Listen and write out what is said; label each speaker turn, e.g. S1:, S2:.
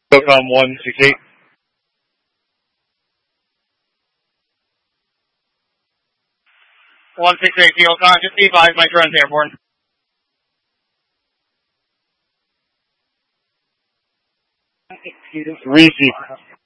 S1: SOCOM 168.
S2: Teal, just be advised my drone's airborne.
S1: Receive.